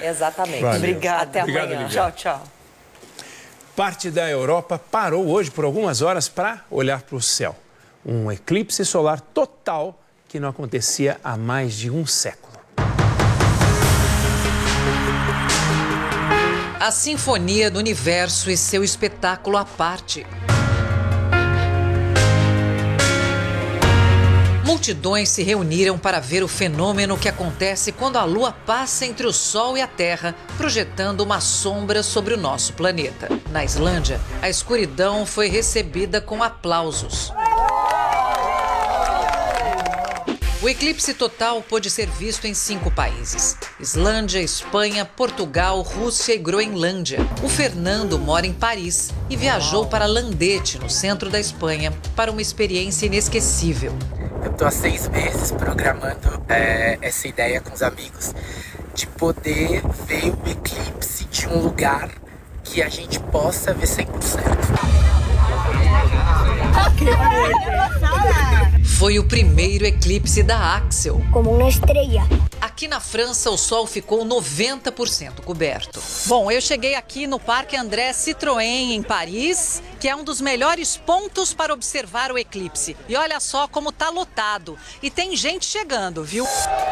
Exatamente. Valeu. Obrigada. Até Obrigado, amanhã. Lívia. Tchau, tchau. Parte da Europa parou hoje por algumas horas para olhar para o céu. Um eclipse solar total que não acontecia há mais de um século. A Sinfonia do Universo e seu espetáculo à parte. Multidões se reuniram para ver o fenômeno que acontece quando a Lua passa entre o Sol e a Terra, projetando uma sombra sobre o nosso planeta. Na Islândia, a escuridão foi recebida com aplausos. O eclipse total pôde ser visto em 5 países: Islândia, Espanha, Portugal, Rússia e Groenlândia. O Fernando mora em Paris e viajou para Landete, no centro da Espanha, para uma experiência inesquecível. Eu tô há 6 meses programando essa ideia com os amigos de poder ver o eclipse de um lugar que a gente possa ver 100%. Foi o primeiro eclipse da Axel. Como uma estrela. Aqui na França, o sol ficou 90% coberto. Bom, eu cheguei aqui no Parque André Citroën, em Paris, que é um dos melhores pontos para observar o eclipse. E olha só como tá lotado. E tem gente chegando, viu?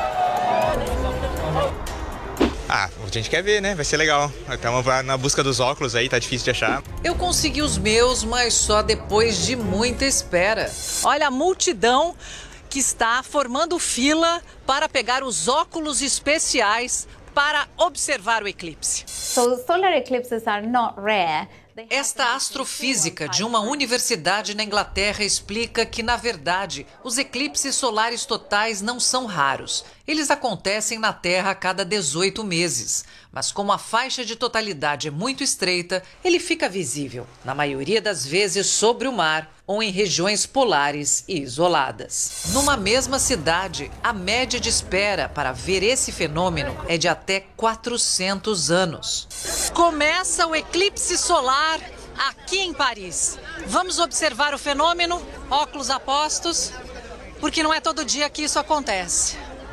A gente quer ver, né? Vai ser legal. Estamos na busca dos óculos aí, tá difícil de achar. Eu consegui os meus, mas só depois de muita espera. Olha a multidão que está formando fila para pegar os óculos especiais para observar o eclipse. So solar eclipses are not rare. Esta astrofísica de uma universidade na Inglaterra explica que, na verdade, os eclipses solares totais não são raros. Eles acontecem na Terra a cada 18 meses. Mas como a faixa de totalidade é muito estreita, ele fica visível, na maioria das vezes, sobre o mar ou em regiões polares e isoladas. Numa mesma cidade, a média de espera para ver esse fenômeno é de até 400 anos. Começa o eclipse solar aqui em Paris. Vamos observar o fenômeno, óculos a postos, porque não é todo dia que isso acontece.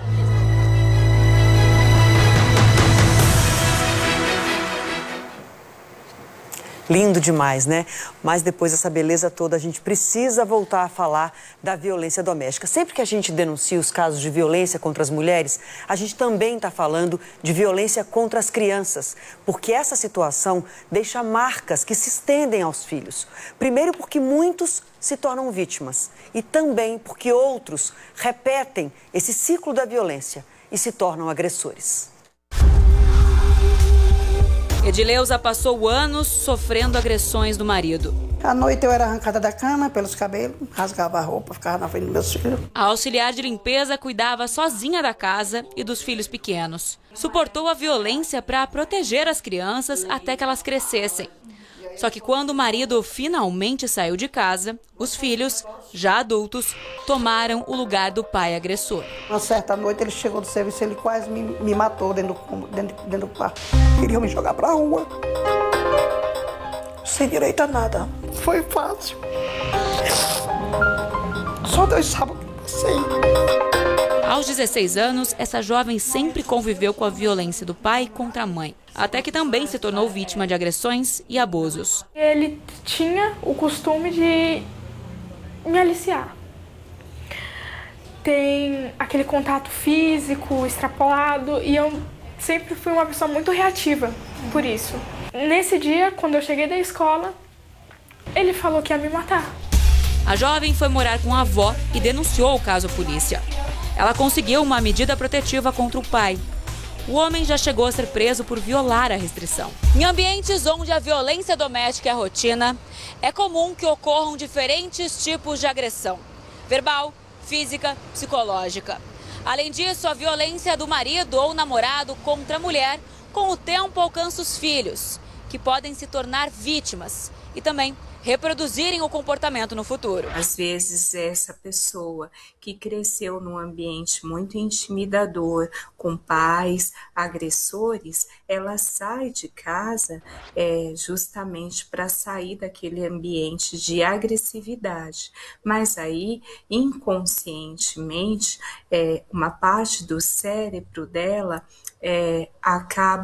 Lindo demais, né? Mas depois dessa beleza toda, a gente precisa voltar a falar da violência doméstica. Sempre que a gente denuncia os casos de violência contra as mulheres, a gente também está falando de violência contra as crianças, porque essa situação deixa marcas que se estendem aos filhos. Primeiro porque muitos se tornam vítimas e também porque outros repetem esse ciclo da violência e se tornam agressores. Edileuza passou anos sofrendo agressões do marido. À noite eu era arrancada da cama pelos cabelos, rasgava a roupa, ficava na frente dos meus filhos. A auxiliar de limpeza cuidava sozinha da casa e dos filhos pequenos. Suportou a violência para proteger as crianças até que elas crescessem. Só que quando o marido finalmente saiu de casa, os filhos, já adultos, tomaram o lugar do pai agressor. Uma certa noite ele chegou do serviço, ele quase me matou dentro do quarto. Queriam me jogar pra rua. Sem direito a nada. Foi fácil. Só Deus sabe o que eu passei. Aos 16 anos, essa jovem sempre conviveu com a violência do pai contra a mãe, até que também se tornou vítima de agressões e abusos. Ele tinha o costume de me aliciar. Tem aquele contato físico extrapolado e eu sempre fui uma pessoa muito reativa por isso. Nesse dia, quando eu cheguei da escola, ele falou que ia me matar. A jovem foi morar com a avó e denunciou o caso à polícia. Ela conseguiu uma medida protetiva contra o pai. O homem já chegou a ser preso por violar a restrição. Em ambientes onde a violência doméstica é rotina, é comum que ocorram diferentes tipos de agressão: verbal, física, psicológica. Além disso, a violência do marido ou namorado contra a mulher, com o tempo alcança os filhos, que podem se tornar vítimas e também reproduzirem o comportamento no futuro. Às vezes, essa pessoa que cresceu num ambiente muito intimidador, com pais agressores, ela sai de casa justamente para sair daquele ambiente de agressividade. Mas aí, inconscientemente, uma parte do cérebro dela acaba